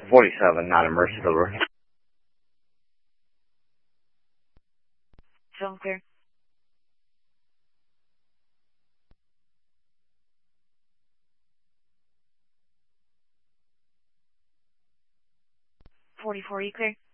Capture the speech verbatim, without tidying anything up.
forty-seven, not immersed over. Film clear. forty-four, you clear?